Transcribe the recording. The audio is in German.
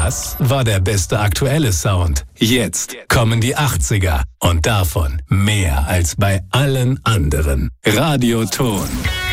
Das war der beste aktuelle Sound. Jetzt kommen die 80er und davon mehr als bei allen anderen. Radioton.